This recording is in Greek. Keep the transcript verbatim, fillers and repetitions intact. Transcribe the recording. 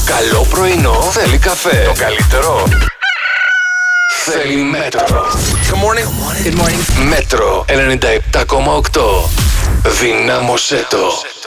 καλό πρωινό θέλει καφέ. Το καλύτερο θέλει Μέτρο. Good morning. Good morning. Μέτρο ενενήντα επτά κόμμα οκτώ. Δυνάμωσέ το.